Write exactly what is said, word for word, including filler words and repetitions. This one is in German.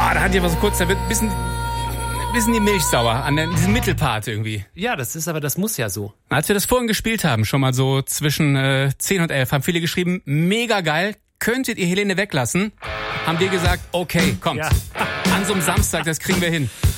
Ah, da hat die aber so kurz, da wird ein bisschen, ein bisschen die Milch sauer an der, diesem Mittelpart irgendwie. Ja, das ist aber, das muss ja so. Als wir das vorhin gespielt haben, schon mal so zwischen äh, zehn und elf, haben viele geschrieben, mega geil, könntet ihr Helene weglassen? Haben wir gesagt, okay, kommt. Ja. An so einem Samstag, das kriegen wir hin.